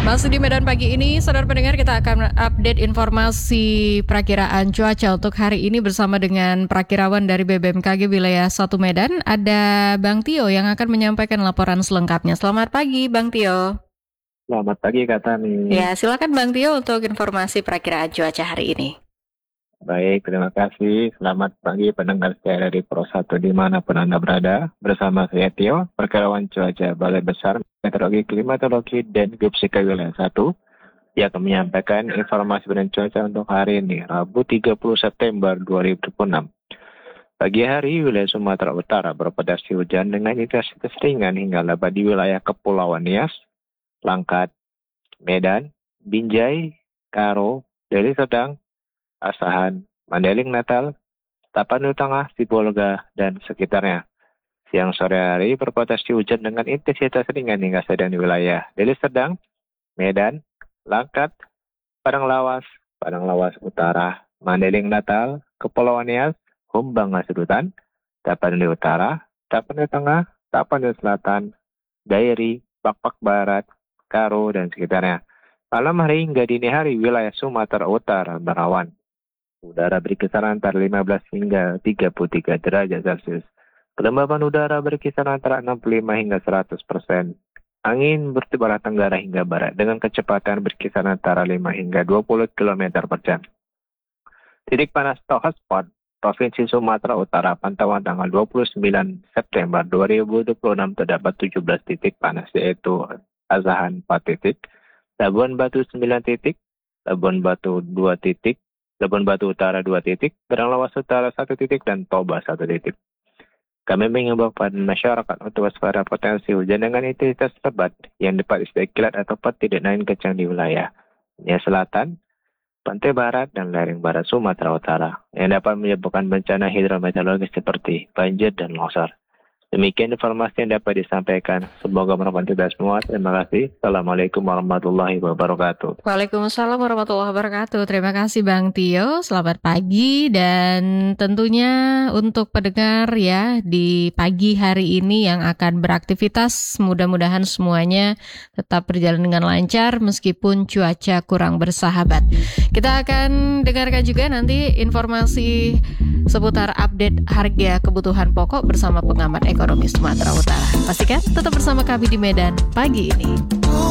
Masih di Medan pagi ini, saudara pendengar, kita akan update informasi perakiraan cuaca untuk hari ini bersama dengan perakirawan dari BBMKG Wilayah 1 Medan. Ada Bang Tio yang akan menyampaikan laporan selengkapnya. Selamat pagi, Bang Tio. Selamat pagi Kak Tani. Ya, silakan Bang Tio untuk informasi perakiraan cuaca hari ini. Baik, terima kasih. Selamat pagi pendengar saya dari Pro 1 dimanapun Anda berada. Bersama saya Tio, perkirawan cuaca Balai Besar Meteorologi, Klimatologi, dan Geofisika Wilayah 1 yang akan menyampaikan informasi dan cuaca untuk hari ini, Rabu 30 September 2026. Pagi hari, wilayah Sumatera Utara berpotensi hujan dengan intensitas ringan hingga lebat di wilayah Kepulauan Nias, Langkat, Medan, Binjai, Karo, Deli Serdang, Asahan, Mandailing Natal, Tapanuli Tengah, Sibolga, dan sekitarnya. Siang sore hari berpotensi hujan dengan intensitas ringan hingga sedang di wilayah Deli Serdang, Medan, Langkat, Padang Lawas Utara, Mandailing Natal, Kepulauan Nias, Humbang Ngasudutan, Tapanuli Utara, Tapanuli Tengah, Tapanuli Selatan, Dairi, Pakpak Barat, Karo, dan sekitarnya. Malam hari hingga dini hari wilayah Sumatera Utara berawan. Udara berkisar antara 15 hingga 33 derajat Celcius. Kelembaban udara berkisar antara 65 hingga 100%. Angin bertiup arah tenggara hingga barat dengan kecepatan berkisar antara 5 hingga 20 km per jam. Titik panas atau hotspot Provinsi Sumatera Utara pantauan tanggal 29 September 2026 terdapat 17 titik panas, yaitu Asahan 4 titik, Labuan Batu 9 titik, Labuan Batu 2 titik, Labuan Batu Utara 2 titik, Padang Lawas Utara 1 titik, dan Toba 1 titik. Kami mengimbau kepada masyarakat untuk waspada potensi hujan dengan intensitas lebat yang dapat disertai kilat atau petir dan angin kencang di wilayah Nias Selatan, Pantai Barat, dan lereng barat Sumatera Utara yang dapat menyebabkan bencana hidrometeorologis seperti banjir dan longsor. Demikian informasi yang dapat disampaikan. Semoga bermanfaat kita semua. Terima kasih. Assalamualaikum warahmatullahi wabarakatuh. Waalaikumsalam warahmatullahi wabarakatuh. Terima kasih Bang Tio. Selamat pagi, dan tentunya untuk pendengar ya di pagi hari ini yang akan beraktivitas, mudah-mudahan semuanya tetap berjalan dengan lancar meskipun cuaca kurang bersahabat. Kita akan dengarkan juga nanti informasi seputar update harga kebutuhan pokok bersama pengamat ekonomi Sumatera Utara. Pastikan tetap bersama kami di Medan pagi ini.